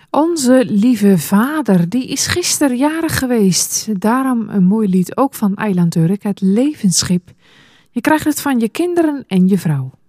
Onze lieve vader, die is gisteren jarig geweest. Daarom een mooi lied ook van Aylan Turk, het Levensschip. Je krijgt het van je kinderen en je vrouw.